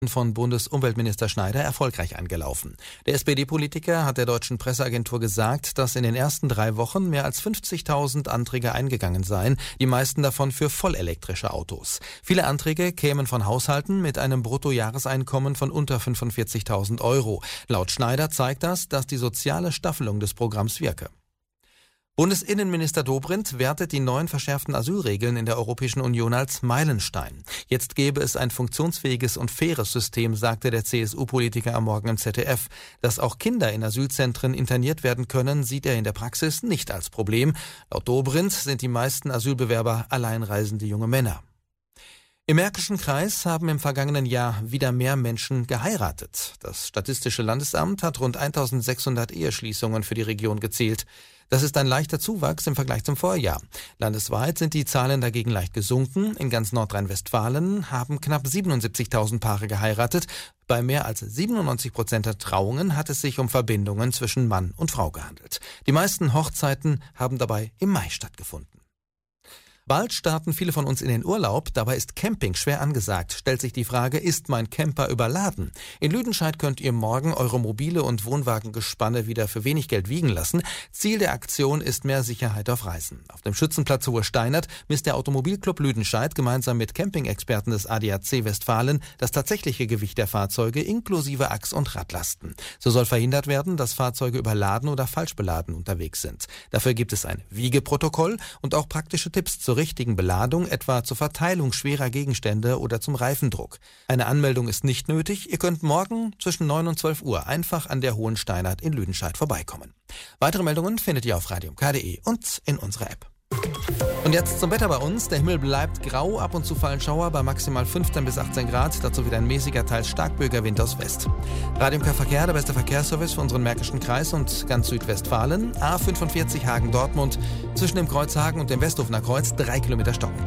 von Bundesumweltminister Schneider erfolgreich angelaufen. Der SPD-Politiker hat der deutschen Presseagentur gesagt, dass in den ersten 3 Wochen mehr als 50.000 Anträge eingegangen seien, die meisten davon für vollelektrische Autos. Viele Anträge kämen von Haushalten mit einem Bruttojahreseinkommen von unter 45.000 Euro. Laut Schneider zeigt das, dass die soziale Staffelung des Programms wirke. Bundesinnenminister Dobrindt wertet die neuen verschärften Asylregeln in der Europäischen Union als Meilenstein. Jetzt gäbe es ein funktionsfähiges und faires System, sagte der CSU-Politiker am Morgen im ZDF. Dass auch Kinder in Asylzentren interniert werden können, sieht er in der Praxis nicht als Problem. Laut Dobrindt sind die meisten Asylbewerber alleinreisende junge Männer. Im Märkischen Kreis haben im vergangenen Jahr wieder mehr Menschen geheiratet. Das Statistische Landesamt hat rund 1.600 Eheschließungen für die Region gezählt. Das ist ein leichter Zuwachs im Vergleich zum Vorjahr. Landesweit sind die Zahlen dagegen leicht gesunken. In ganz Nordrhein-Westfalen haben knapp 77.000 Paare geheiratet. Bei mehr als 97% der Trauungen hat es sich um Verbindungen zwischen Mann und Frau gehandelt. Die meisten Hochzeiten haben dabei im Mai stattgefunden. Bald starten viele von uns in den Urlaub, dabei ist Camping schwer angesagt. Stellt sich die Frage, ist mein Camper überladen? In Lüdenscheid könnt ihr morgen eure mobile und Wohnwagengespanne wieder für wenig Geld wiegen lassen. Ziel der Aktion ist mehr Sicherheit auf Reisen. Auf dem Schützenplatz Hohe Steinert misst der Automobilclub Lüdenscheid gemeinsam mit Campingexperten des ADAC Westfalen das tatsächliche Gewicht der Fahrzeuge inklusive Achs- und Radlasten. So soll verhindert werden, dass Fahrzeuge überladen oder falsch beladen unterwegs sind. Dafür gibt es ein Wiegeprotokoll und auch praktische Tipps zur richtigen Beladung, etwa zur Verteilung schwerer Gegenstände oder zum Reifendruck. Eine Anmeldung ist nicht nötig. Ihr könnt morgen zwischen 9 und 12 Uhr einfach an der Hohen Steinert in Lüdenscheid vorbeikommen. Weitere Meldungen findet ihr auf radiom.de und in unserer App. Und jetzt zum Wetter bei uns. Der Himmel bleibt grau, ab und zu fallen Schauer bei maximal 15 bis 18 Grad. Dazu wieder ein mäßiger, teils starkböiger Wind aus West. Radio MK Verkehr, der beste Verkehrsservice für unseren Märkischen Kreis und ganz Südwestfalen. A45 Hagen-Dortmund, zwischen dem Kreuzhagen und dem Westhofener Kreuz 3 Kilometer stockend.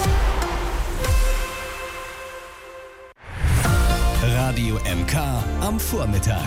Radio MK am Vormittag.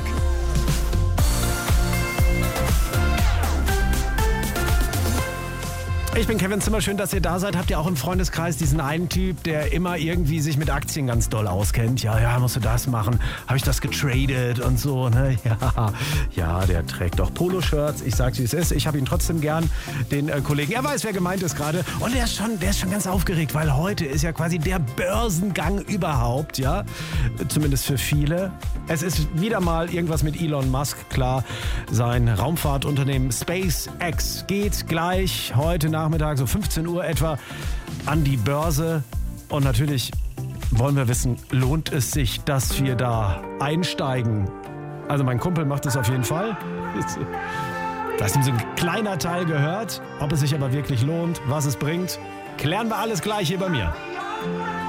Ich bin Kevin Zimmer, schön, dass ihr da seid. Habt ihr auch im Freundeskreis diesen einen Typ, der immer irgendwie sich mit Aktien ganz doll auskennt? Ja, musst du das machen. Habe ich das getradet und so, ne? Ja, der trägt doch Poloshirts. Ich sag's, wie es ist. Ich habe ihn trotzdem gern, den Kollegen. Er weiß, wer gemeint ist gerade. Und der ist schon ganz aufgeregt, weil heute ist ja quasi der Börsengang überhaupt, ja? Zumindest für viele. Es ist wieder mal irgendwas mit Elon Musk, klar. Sein Raumfahrtunternehmen SpaceX geht gleich heute Nachmittag, so 15 Uhr etwa, an die Börse. Und natürlich wollen wir wissen, lohnt es sich, dass wir da einsteigen? Also mein Kumpel macht es auf jeden Fall. Da ist ihm so ein kleiner Teil gehört. Ob es sich aber wirklich lohnt, was es bringt, klären wir alles gleich hier bei mir.